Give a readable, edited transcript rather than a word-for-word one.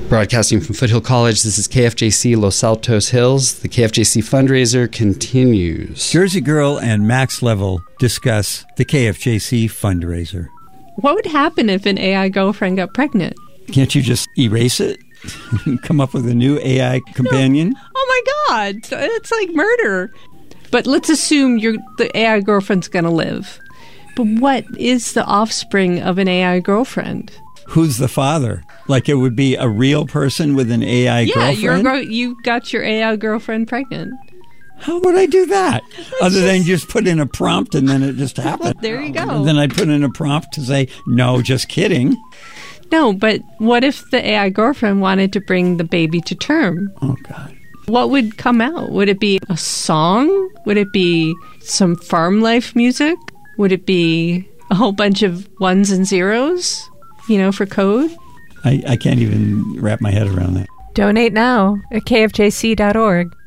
Broadcasting from Foothill College, this is KFJC Los Altos Hills. The KFJC fundraiser continues. Jersey Girl and Max Level discuss the KFJC fundraiser. What would happen if an AI girlfriend got pregnant? Can't you just erase it? Come up with a new AI companion? No. Oh my God, it's like murder. But let's assume the AI girlfriend's going to live. But what is the offspring of an AI girlfriend? Who's the father? Like it would be a real person with an AI girlfriend? Yeah, you got your AI girlfriend pregnant. How would I do that? Other than just put in a prompt and then it just happened. Well, there you go. And then I'd put in a prompt to say, no, just kidding. No, but what if the AI girlfriend wanted to bring the baby to term? Oh, God. What would come out? Would it be a song? Would it be some farm life music? Would it be a whole bunch of ones and zeros, for code? I can't even wrap my head around that. Donate now at kfjc.org.